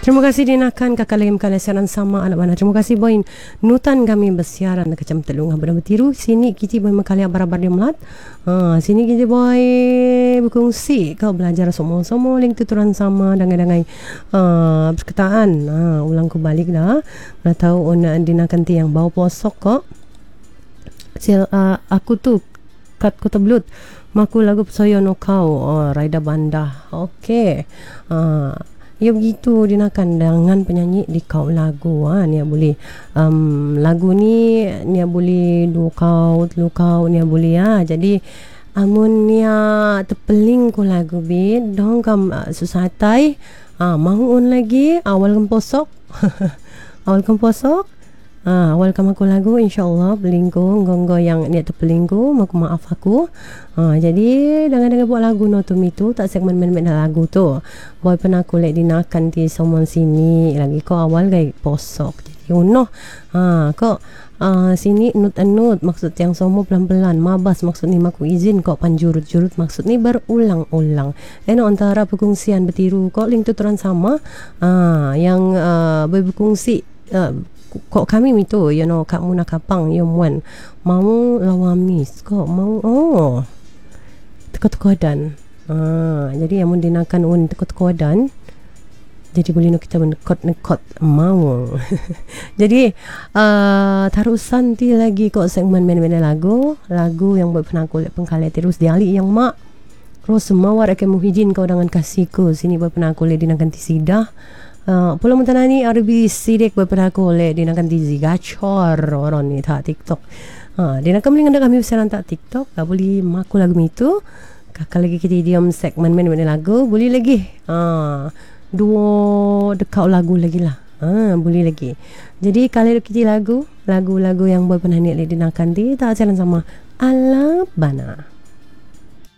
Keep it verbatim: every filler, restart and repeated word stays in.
Terima kasih dinakan kakak lagi kali siaran sama anak mana. Terima kasih boy nutan kami bersiaran kecam telung berdama tiru sini kita boy mengkali barabar dia melat. Ha sini kita boy berkongsi kau belajar semua-semua link tuturan sama dangai-dangai uh, perkataan. Ha ulang kembali dah. Nak tahu ona dinakan ti yang bau posok kok. Sil uh, aku tu kat kota belut maku lagu pesoyo no kau oh, Raida Banda. Okey. Ah uh, ya begitu dinakan dengan penyanyi di kau lagu ha ni boleh um, lagu ni ni boleh dua kau tiga kau ni boleh ya. Jadi amun nia terpeling ko lagu bit dong kam uh, susatai ah uh, mahun lagi awal kemposok awal kemposok Ah, awal kam aku lagu insyaallah belingku gonggo yang ni terpelingku maku maaf aku. Ah, jadi dengan-dengan buat lagu no tu mitu tak segmen men-men lagu tu. Boy pernah aku lek dinakan ti somon sini lagi ko awal gai posok. Jadi unoh. Ha, kok ah, sini nut-nut maksud yang somo pelan-pelan mabas maksud ni maku izin kok panjurut-jurut maksud ni berulang-ulang. Eno antara perkongsian bertiru kok link tuturan sama ah yang uh, berkongsi uh, kok kami itu you know kak Muna Kapang you muan mau lawamis kok mau oh tekot-tekodan ah jadi yang mun dinakan un tekot-tekodan jadi boleh nak kita nekot-nekot mau jadi uh, tarusan ti lagi kok segmen men-men lagu lagu yang buat pernah aku pengkali terus diali yang mak terus mawar akan muhijin kau dengan kasihku sini buat pernah aku dinakan ti sidah. Uh, Pulau Mentanani R B sidik beberapa kole dinakan di zigachor orang ni tak TikTok. Ha, dinakan mending anda kami besaran tak TikTok. Tak boleh maku lagu itu. Kakak lagi kita idiom segmen mana lagu boleh lagi. Ha, dua dekat lagu lagi lah. Ha, boleh lagi. Jadi kalau kita lagu lagu-lagu yang boy pernah ni dinakan di tak jalan sama ala bana.